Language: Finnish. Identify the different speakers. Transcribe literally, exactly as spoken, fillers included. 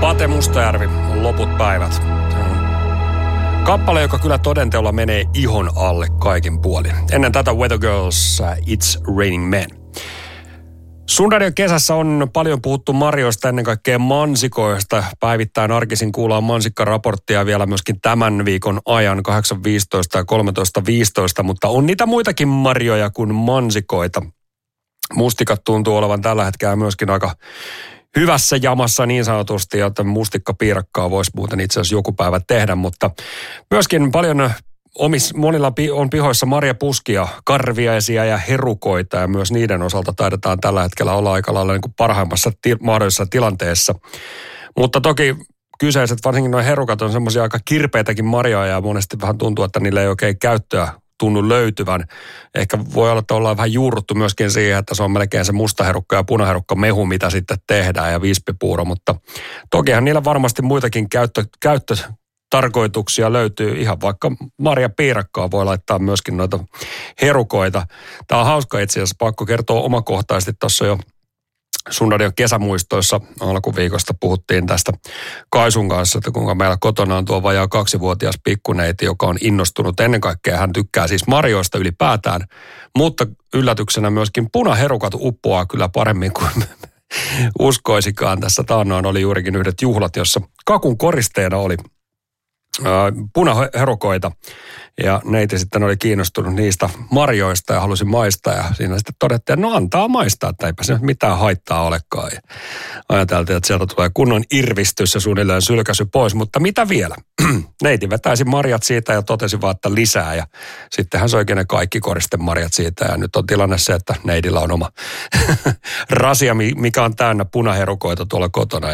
Speaker 1: Pate Mustajärvi, Loput päivät. Kappale, joka kyllä todenteolla menee ihon alle kaikin puolin. Ennen tätä Weather Girls, It's Raining Men. Sun radion kesässä on paljon puhuttu marjoista, ennen kaikkea mansikoista. Päivittäin arkisin kuullaan mansikkaraporttia vielä myöskin tämän viikon ajan kahdeksan viisitoista ja kolmetoista viisitoista, mutta on niitä muitakin marjoja kuin mansikoita. Mustikat tuntuu olevan tällä hetkellä myöskin aika hyvässä jamassa niin sanotusti, että mustikkapiirakkaa voisi muuten itse asiassa joku päivä tehdä, mutta myöskin paljon omis, monilla on pihoissa marjapuskia, karviaisia ja herukoita ja myös niiden osalta taidetaan tällä hetkellä olla aika lailla niin kuin parhaimmassa ti- mahdollisessa tilanteessa. Mutta toki kyseiset, varsinkin nuo herukat on semmoisia aika kirpeitäkin marjoja ja monesti vähän tuntuu, että niillä ei oikein käyttöä tunnu löytyvän. Ehkä voi olla, että ollaan vähän juurruttu myöskin siihen, että se on melkein se mustaherukka ja punaherukka mehu, mitä sitten tehdään ja vispipuuro, mutta tokihan niillä varmasti muitakin käyttö, käyttötarkoituksia löytyy. Ihan vaikka marjapiirakkaa voi laittaa myöskin noita herukoita. Tämä on hauska itse asiassa, pakko kertoa omakohtaisesti. Tuossa jo Sun radion kesämuistoissa alkuviikosta puhuttiin tästä Kaisun kanssa, että kuinka meillä kotona on tuo vajaa kaksivuotias pikkuneiti, joka on innostunut. Ennen kaikkea hän tykkää siis marjoista ylipäätään, mutta yllätyksenä myöskin punaherukat uppoaa kyllä paremmin kuin uskoisikaan. Tässä taannoin oli juurikin yhdet juhlat, jossa kakun koristeena oli punaherukoita ja neiti sitten oli kiinnostunut niistä marjoista ja halusi maistaa ja siinä sitten todettiin, että no antaa maistaa, että eipä se mitään haittaa olekaan. Ja ajateltiin, että sieltä tulee kunnon irvistys ja suunnilleen sylkäsy pois, mutta mitä vielä? Neiti vetäisi marjat siitä ja totesi vaan, että lisää ja sitten hän soikin ne kaikki koristemarjat siitä ja nyt on tilanne se, että neidillä on oma rasia, mikä on täynnä punaherukoita tuolla kotona.